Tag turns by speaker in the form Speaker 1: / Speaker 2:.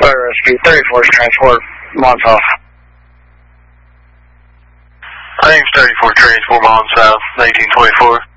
Speaker 1: Fire Rescue, 34's transport, Montauk.
Speaker 2: I think it's 34 transport, Mont South, 1924.